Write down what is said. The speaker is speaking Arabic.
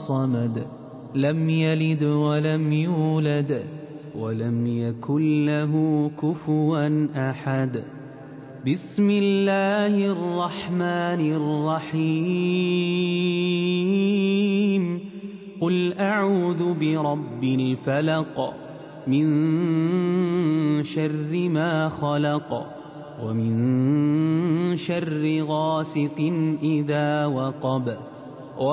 الصمد لم يلد ولم يولد ولم يكن له كفوا أحد. بسم الله الرحمن الرحيم. قل أعوذ برب الفلق من شر ما خلق ومن شر غاسق إذا وقب